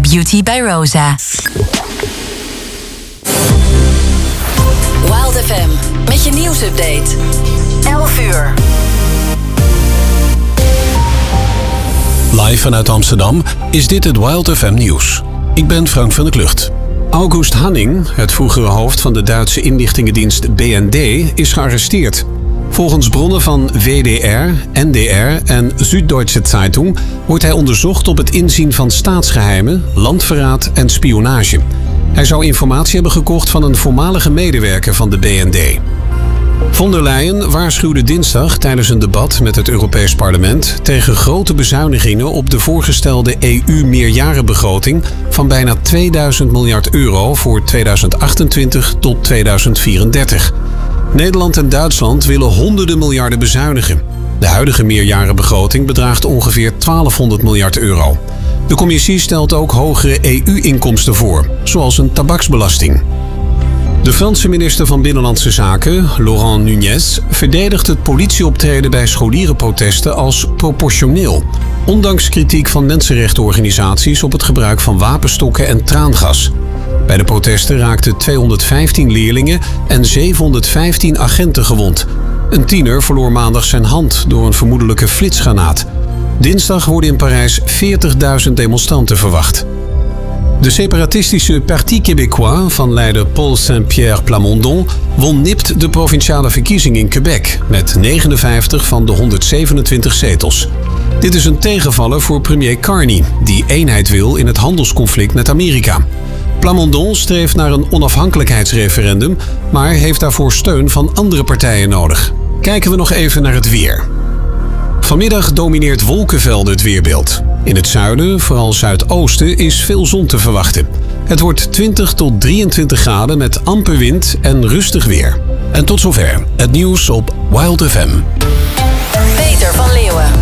Beauty by Rosa. Wild FM met je nieuwsupdate. 11 uur. Live vanuit Amsterdam is dit het Wild FM nieuws. Ik ben Frank van der Klucht. August Hanning, het vroegere hoofd van de Duitse inlichtingendienst BND, is gearresteerd. Volgens bronnen van WDR, NDR en Süddeutsche Zeitung wordt hij onderzocht op het inzien van staatsgeheimen, landverraad en spionage. Hij zou informatie hebben gekocht van een voormalige medewerker van de BND. Von der Leyen waarschuwde dinsdag tijdens een debat met het Europees Parlement tegen grote bezuinigingen op de voorgestelde EU-meerjarenbegroting van bijna 2000 miljard euro voor 2028 tot 2034. Nederland en Duitsland willen honderden miljarden bezuinigen. De huidige meerjarenbegroting bedraagt ongeveer 1200 miljard euro. De commissie stelt ook hogere EU-inkomsten voor, zoals een tabaksbelasting. De Franse minister van Binnenlandse Zaken, Laurent Nunez, verdedigt het politieoptreden bij scholierenprotesten als proportioneel, ondanks kritiek van mensenrechtenorganisaties op het gebruik van wapenstokken en traangas. Bij de protesten raakten 215 leerlingen en 715 agenten gewond. Een tiener verloor maandag zijn hand door een vermoedelijke flitsgranaat. Dinsdag worden in Parijs 40.000 demonstranten verwacht. De separatistische Parti Québécois van leider Paul Saint-Pierre Plamondon won nipt de provinciale verkiezing in Quebec met 59 van de 127 zetels. Dit is een tegenvaller voor premier Carney, die eenheid wil in het handelsconflict met Amerika. Plamondon streeft naar een onafhankelijkheidsreferendum, maar heeft daarvoor steun van andere partijen nodig. Kijken we nog even naar het weer. Vanmiddag domineert wolkenvelden het weerbeeld. In het zuiden, vooral zuidoosten, is veel zon te verwachten. Het wordt 20 tot 23 graden met amper wind en rustig weer. En tot zover het nieuws op Wild FM. Peter van Leeuwen.